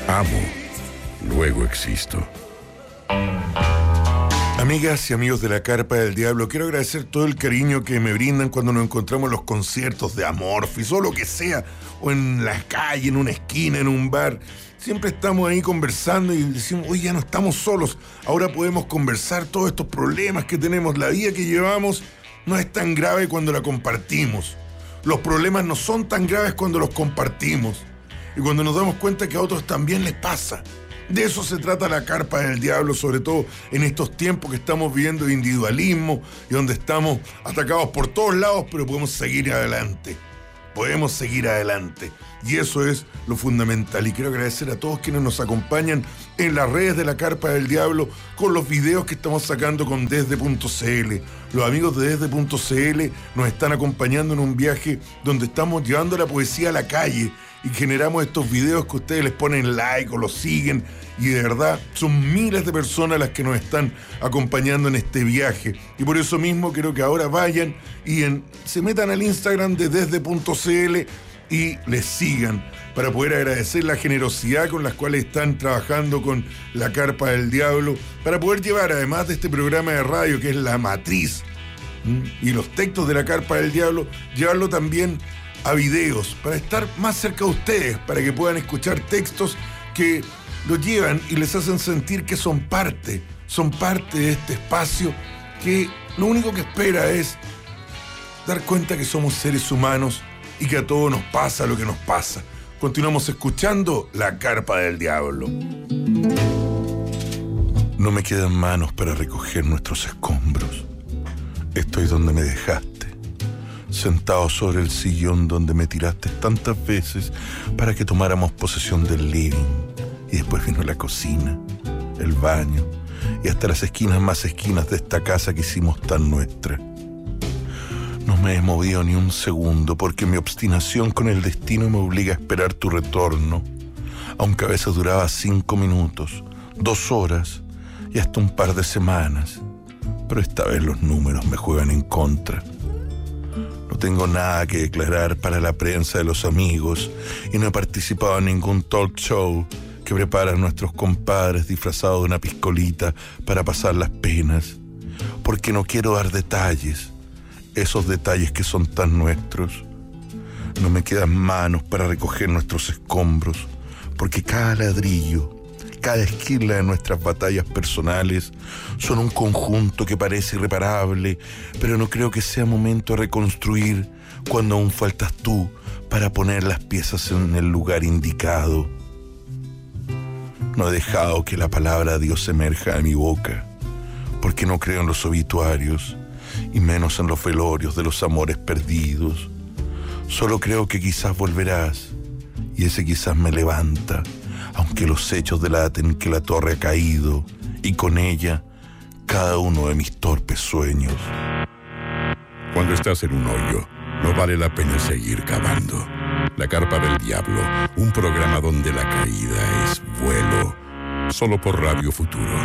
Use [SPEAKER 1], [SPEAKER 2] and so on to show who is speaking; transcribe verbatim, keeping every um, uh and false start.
[SPEAKER 1] Amo, luego existo. Amigas y amigos de la Carpa del Diablo, quiero agradecer todo el cariño que me brindan cuando nos encontramos en los conciertos de Amorphis o lo que sea, o en la calle, en una esquina, en un bar. Siempre estamos ahí conversando y decimos, oye, ya no estamos solos, ahora podemos conversar todos estos problemas que tenemos. La vida que llevamos no es tan grave cuando la compartimos. Los problemas no son tan graves cuando los compartimos. Y cuando nos damos cuenta que a otros también les pasa. De eso se trata la Carpa del Diablo, sobre todo en estos tiempos que estamos viviendo de individualismo y donde estamos atacados por todos lados, pero podemos seguir adelante. Podemos seguir adelante. Y eso es lo fundamental. Y quiero agradecer a todos quienes nos acompañan en las redes de la Carpa del Diablo con los videos que estamos sacando con desde punto c l. Los amigos de desde punto c l nos están acompañando en un viaje donde estamos llevando la poesía a la calle y generamos estos videos que ustedes les ponen like o los siguen, y de verdad son miles de personas las que nos están acompañando en este viaje. Y por eso mismo quiero que ahora vayan y en, se metan al Instagram de desde punto c l y les sigan para poder agradecer la generosidad con las cuales están trabajando con la Carpa del Diablo, para poder llevar, además de este programa de radio que es La Matriz y los textos de la Carpa del Diablo, llevarlo también a videos, para estar más cerca de ustedes, para que puedan escuchar textos que los llevan y les hacen sentir que son parte, son parte de este espacio que lo único que espera es dar cuenta que somos seres humanos y que a todos nos pasa lo que nos pasa. Continuamos escuchando la Carpa del Diablo. No me quedan manos para recoger nuestros escombros. Estoy donde me dejaste, sentado sobre el sillón donde me tiraste tantas veces para que tomáramos posesión del living. Y después vino la cocina, el baño y hasta las esquinas más esquinas de esta casa que hicimos tan nuestra. No me he movido ni un segundo porque mi obstinación con el destino me obliga a esperar tu retorno, aunque a veces duraba cinco minutos, dos horas y hasta un par de semanas. Pero esta vez los números me juegan en contra. No tengo nada que declarar para la prensa de los amigos y no he participado en ningún talk show que preparan nuestros compadres disfrazados de una piscolita para pasar las penas, porque no quiero dar detalles, esos detalles que son tan nuestros. No me quedan manos para recoger nuestros escombros, porque cada ladrillo, cada esquina de nuestras batallas personales son un conjunto que parece irreparable, pero no creo que sea momento de reconstruir cuando aún faltas tú para poner las piezas en el lugar indicado. No he dejado que la palabra Dios emerja de mi boca, porque no creo en los obituarios, y menos en los velorios de los amores perdidos. Solo creo que quizás volverás, y ese quizás me levanta, aunque los hechos delaten que la torre ha caído, y con ella cada uno de mis torpes sueños.
[SPEAKER 2] Cuando estás en un hoyo, no vale la pena seguir cavando. La Carpa del Diablo, un programa donde la caída es vuelo, solo por Radio Futuro.